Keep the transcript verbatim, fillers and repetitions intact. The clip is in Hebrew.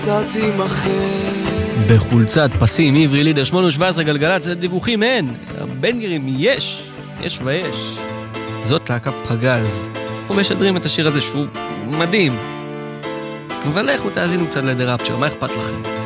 בחולצת פסים, עברי לידר שמונה שבע עשרה גלגלת, זה דיווחים אין, בנגרים יש, יש ויש. זאת להקה פגז, אנחנו משדרים את השיר הזה שהוא מדהים, אבל לכו תאזינו קצת לדראפצ'ר, מה אכפת לכם?